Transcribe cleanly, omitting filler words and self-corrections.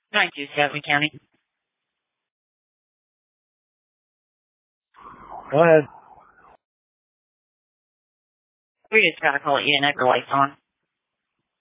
92 Scotland County. Go ahead. We just got to call it in. Your light's on.